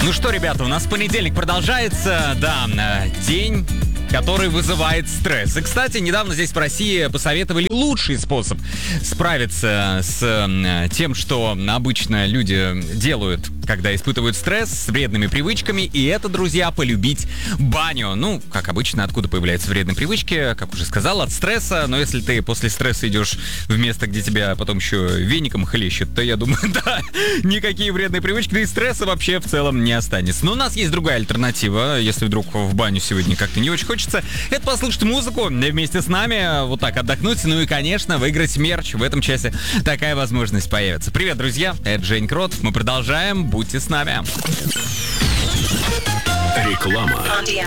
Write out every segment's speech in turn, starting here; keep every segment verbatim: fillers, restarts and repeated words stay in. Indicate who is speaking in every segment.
Speaker 1: Ну что, ребята, у нас понедельник продолжается, да, день, который вызывает стресс. И, кстати, недавно здесь в России посоветовали лучший способ справиться с тем, что обычно люди делают, когда испытывают стресс, с вредными привычками. И это, друзья, полюбить баню. Ну, как обычно, откуда появляются вредные привычки? Как уже сказал, от стресса. Но если ты после стресса идешь в место, где тебя потом еще веником хлещет, то, я думаю, да, никакие вредные привычки, да и стресса вообще в целом не останется. Но у нас есть другая альтернатива, если вдруг в баню сегодня как-то не очень хочется. Это послушать музыку вместе с нами, вот так отдохнуть, ну и, конечно, выиграть мерч. В этом часе такая возможность появится. Привет, друзья, это Жень Кротов. Мы продолжаем. Будьте с нами.
Speaker 2: Реклама.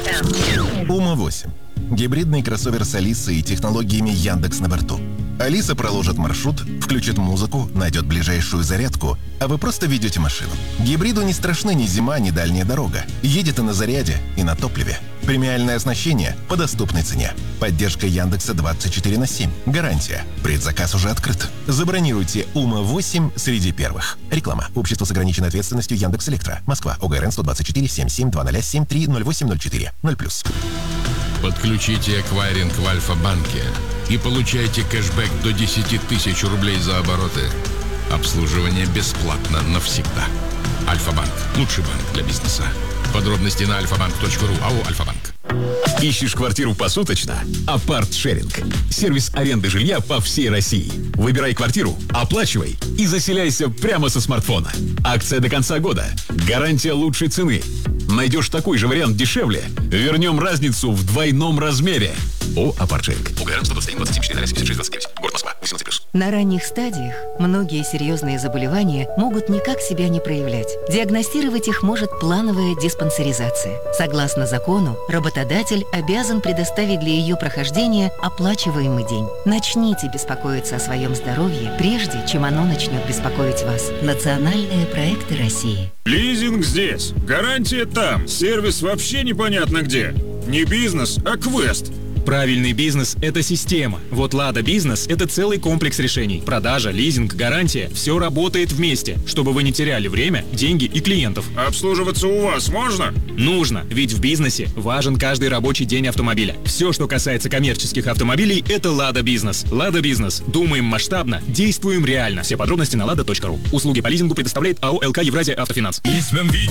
Speaker 3: Ума восемь. Гибридный кроссовер с Алисой и технологиями Яндекс на борту. Алиса проложит маршрут, включит музыку, найдет ближайшую зарядку, а вы просто ведете машину. Гибриду не страшны ни зима, ни дальняя дорога. Едет и на заряде, и на топливе. Премиальное оснащение по доступной цене. Поддержка Яндекса двадцать четыре на семь. Гарантия. Предзаказ уже открыт. Забронируйте Ума восемь среди первых. Реклама. Общество с ограниченной ответственностью Яндекс.Электро. Москва. ОГРН сто двадцать четыре семь семь два ноль семь три ноль восемь ноль четыре. ноль плюс.
Speaker 2: Подключите эквайринг в Альфа-банке и получайте кэшбэк до десять тысяч рублей за обороты. Обслуживание бесплатно навсегда. Альфа-банк. Лучший банк для бизнеса. Подробности на альфа банк точка ру. АО «Альфа-банк».
Speaker 4: Ищешь квартиру посуточно? Апарт-шеринг. Сервис аренды жилья по всей России. Выбирай квартиру, оплачивай и заселяйся прямо со смартфона. Акция до конца года. Гарантия лучшей цены. Найдешь такой же вариант дешевле? Вернем разницу в двойном размере. О, Апарт-шеринг.
Speaker 2: УГРН сто двадцать один двадцать семь четыре семьдесят шесть двадцать девять. Город Москва. восемнадцать плюс.
Speaker 5: На ранних стадиях многие серьезные заболевания могут никак себя не проявлять. Диагностировать их может плановая диспансеризация. Согласно закону, работодатель обязан предоставить для ее прохождения оплачиваемый день. Начните беспокоиться о своем здоровье, прежде чем оно начнет беспокоить вас. Национальные проекты России.
Speaker 6: Лизинг здесь, гарантия там, сервис вообще непонятно где. Не бизнес, а квест.
Speaker 7: Правильный бизнес – это система. Вот Лада Бизнес – это целый комплекс решений. Продажа, лизинг, гарантия – все работает вместе, чтобы вы не теряли время, деньги и клиентов.
Speaker 6: Обслуживаться у вас можно?
Speaker 7: Нужно, ведь в бизнесе важен каждый рабочий день автомобиля. Все, что касается коммерческих автомобилей – это Лада Бизнес. Лада Бизнес. Думаем масштабно, действуем реально. Все подробности на лада точка ру. Услуги по лизингу предоставляет АО «ЛК Евразия Автофинанс».